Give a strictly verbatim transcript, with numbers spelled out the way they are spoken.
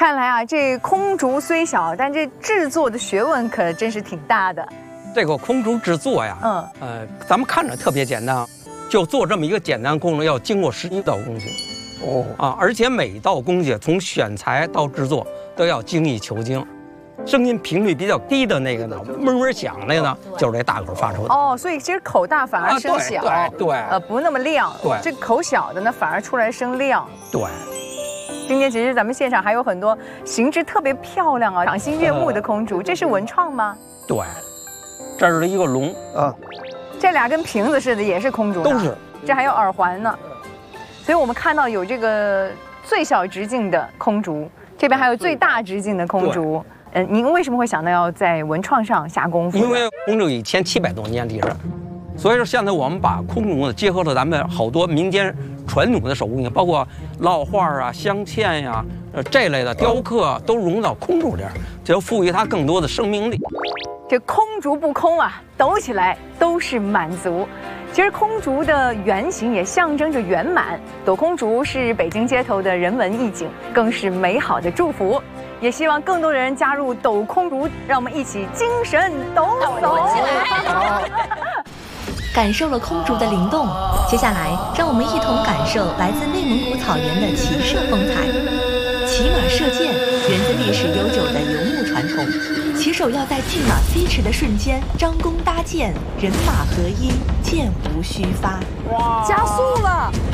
看来啊，这空竹虽小，但这制作的学问可真是挺大的。 这个空竹制作呀，嗯，呃，咱们看着特别简单，就做这么一个简单工程，要经过十一道工序。哦啊，而且每道工序从选材到制作都要精益求精。声音频率比较低的那个呢，嗡嗡响那个呢，就是这大口发出的。 哦，所以其实口大反而声小， 啊、对, 对, 对， 呃，不那么亮。 对， 这口小的呢，反而出来声亮。 对。 今天其实咱们现场还有很多形制特别漂亮啊、赏心悦目的空竹，呃、这是文创吗？ 对，这是一个龙啊， 这俩跟瓶子似的，也是空竹的， 都是。 这还有耳环呢，所以我们看到有这个最小直径的空竹，这边还有最大直径的空竹。嗯，您为什么会想到要在文创上下功夫？ 因为空竹以前七百多年历史，所以说现在我们把空竹呢结合了咱们好多民间传统的手工艺，包括烙画啊、镶嵌呀、呃这类的雕刻，都融到空竹这儿，就赋予它更多的生命力。 这空竹不空啊，抖起来都是满足。其实空竹的圆形也象征着圆满，抖空竹是北京街头的人文意境，更是美好的祝福。也希望更多人加入抖空竹，让我们一起精神抖擞起来。 感受了空竹的灵动，接下来让我们一同感受来自内蒙古草原的骑射风采。骑马射箭源自历史悠久的游牧传统，骑手要在骏马飞驰的瞬间张弓搭箭，人马合一，箭无虚发。 哇，加速了！